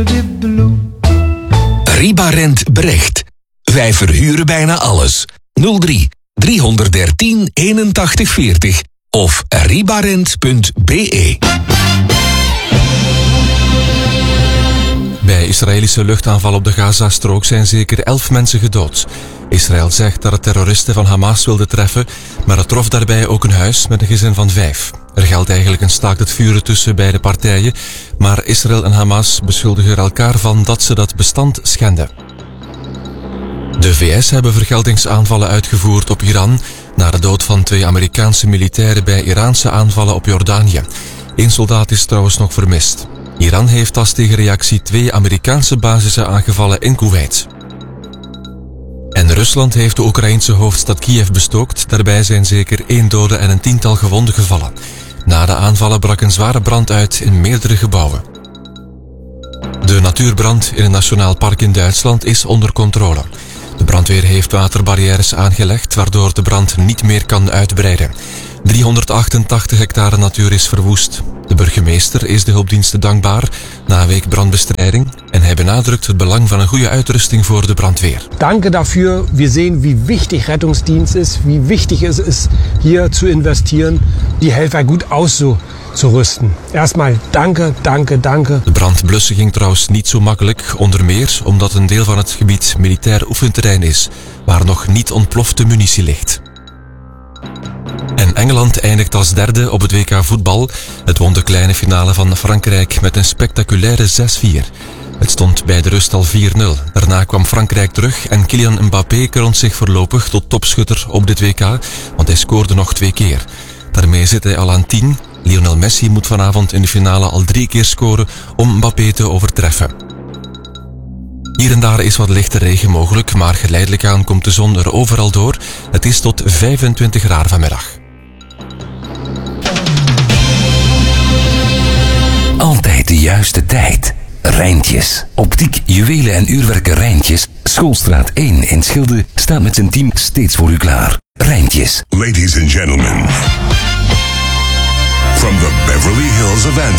Ribarent Brecht. Wij verhuren bijna alles. 03 313 81 40 of ribarent.be. Bij Israëlische luchtaanval op de Gazastrook zijn zeker 11 mensen gedood. Israël zegt dat het terroristen van Hamas wilde treffen, maar het trof daarbij ook een huis met een gezin van 5. Er geldt eigenlijk een staakt het vuren tussen beide partijen, maar Israël en Hamas beschuldigen er elkaar van dat ze dat bestand schenden. De VS hebben vergeldingsaanvallen uitgevoerd op Iran na de dood van 2 Amerikaanse militairen bij Iraanse aanvallen op Jordanië. 1 soldaat is trouwens nog vermist. Iran heeft als tegenreactie 2 Amerikaanse basissen aangevallen in Kuwait. En Rusland heeft de Oekraïense hoofdstad Kiev bestookt. Daarbij zijn zeker 1 dode en een 10-tal gewonden gevallen. Na de aanvallen brak een zware brand uit in meerdere gebouwen. De natuurbrand in een nationaal park in Duitsland is onder controle. De brandweer heeft waterbarrières aangelegd, waardoor de brand niet meer kan uitbreiden. 388 hectare natuur is verwoest. De burgemeester is de hulpdiensten dankbaar na een week brandbestrijding en hij benadrukt het belang van een goede uitrusting voor de brandweer. Danke dafür. Wir sehen, wie wichtig Rettungsdienst ist, wie wichtig es ist, hier zu investieren, die Helfer gut auszurüsten. Erstmal danke, danke, danke. De brandblussen ging trouwens niet zo makkelijk, onder meer omdat een deel van het gebied militair oefenterrein is, waar nog niet ontplofte munitie ligt. En Engeland eindigt als derde op het WK voetbal. Het won de kleine finale van Frankrijk met een spectaculaire 6-4. Het stond bij de rust al 4-0. Daarna kwam Frankrijk terug en Kylian Mbappé kroont zich voorlopig tot topschutter op dit WK, want hij scoorde nog 2 keer. Daarmee zit hij al aan 10. Lionel Messi moet vanavond in de finale al 3 keer scoren om Mbappé te overtreffen. Hier en daar is wat lichte regen mogelijk, maar geleidelijk aan komt de zon er overal door. Het is tot 25 graden vanmiddag. Altijd de juiste tijd. Rijntjes. Optiek, juwelen en uurwerken Rijntjes. Schoolstraat 1 in Schilde staat met zijn team steeds voor u klaar. Rijntjes. Ladies and gentlemen, from the Beverly Hills of Antwerp.